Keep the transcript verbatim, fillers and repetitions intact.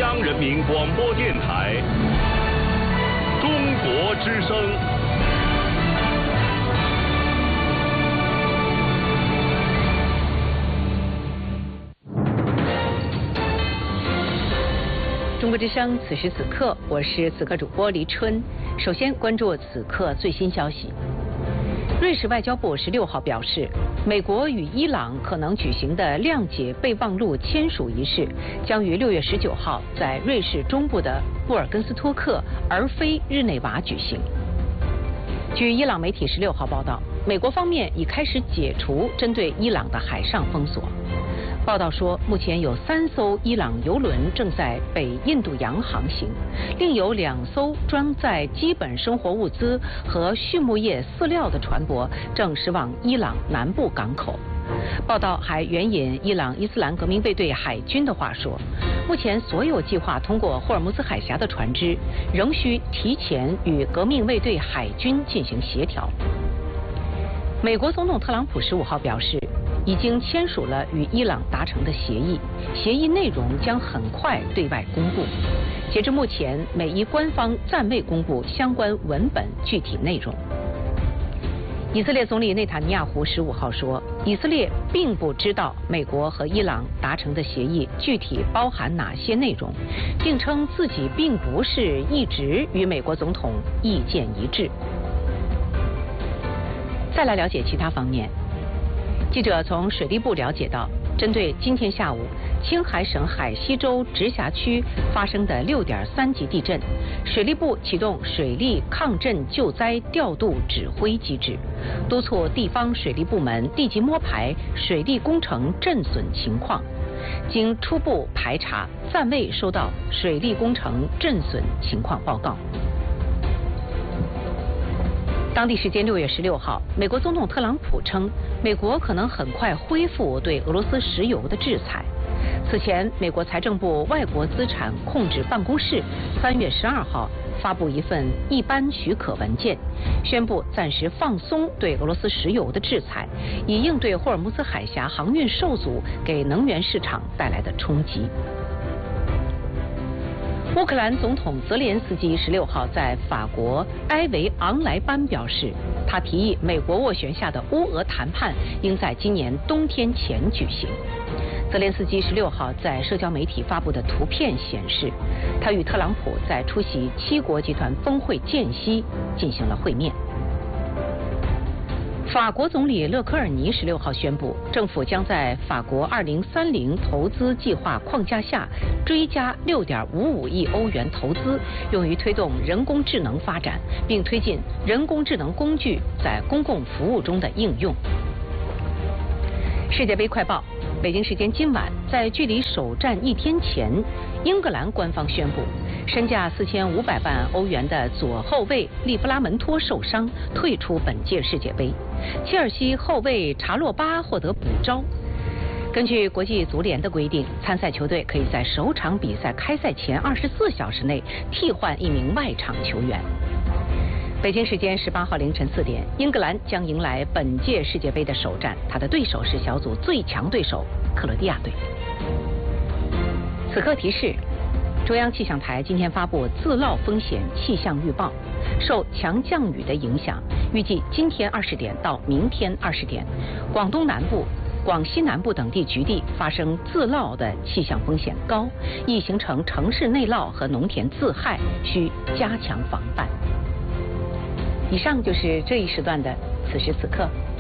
央人民广播电台中国之声。 中国之声，此时此刻，我是此刻主播黎春。首先关注此刻最新消息。瑞士外交部十六号表示，美国与伊朗可能举行的谅解备忘录签署仪式将于六月十九号在瑞士中部的布尔根斯托克，而非日内瓦举行。据伊朗媒体十六号报道，美国方面已开始解除针对伊朗的海上封锁。报道说，目前有三艘伊朗油轮正在北印度洋航行，另有两艘装载基本生活物资和畜牧业饲料的船舶正驶往伊朗南部港口。报道还援引伊朗伊斯兰革命卫队海军的话说，目前所有计划通过霍尔木兹海峡的船只仍需提前与革命卫队海军进行协调。美国总统特朗普十五号表示，已经签署了与伊朗达成的协议，协议内容将很快对外公布。截至目前，美伊官方暂未公布相关文本具体内容。以色列总理内塔尼亚胡十五号说，以色列并不知道美国和伊朗达成的协议具体包含哪些内容，并称自己并不是一直与美国总统意见一致。再来了解其他方面。记者从水利部了解到，针对今天下午青海省海西州直辖区发生的六点三级地震，水利部启动水利抗震救灾调度指挥机制，督促地方水利部门立即摸排水利工程震损情况。经初步排查，暂未收到水利工程震损情况报告。当地时间六月十六号，美国总统特朗普称，美国可能很快恢复对俄罗斯石油的制裁。此前，美国财政部外国资产控制办公室三月十二号发布一份一般许可文件，宣布暂时放松对俄罗斯石油的制裁，以应对霍尔木兹海峡航运受阻给能源市场带来的冲击。乌克兰总统泽连斯基十六号在法国埃维昂莱班表示，他提议美国斡旋下的乌俄谈判应在今年冬天前举行。泽连斯基十六号在社交媒体发布的图片显示，他与特朗普在出席七国集团峰会间隙进行了会面。法国总理勒科尔尼十六号宣布，政府将在法国二零三零投资计划框架下追加六点五五亿欧元投资，用于推动人工智能发展，并推进人工智能工具在公共服务中的应用。世界杯快报。北京时间今晚，在距离首战一天前，英格兰官方宣布，身价四千五百万欧元的左后卫利弗拉门托受伤，退出本届世界杯。切尔西后卫查洛巴获得补招。根据国际足联的规定，参赛球队可以在首场比赛开赛前二十四小时内替换一名外场球员。北京时间十八号凌晨四点，英格兰将迎来本届世界杯的首战，他的对手是小组最强对手克罗地亚队。此刻提示：中央气象台今天发布自涝风险气象预报，受强降雨的影响，预计今天二十点到明天二十点，广东南部、广西南部等地局地发生自涝的气象风险高，易形成城市内涝和农田自害，需加强防范。以上就是这一时段的此时此刻。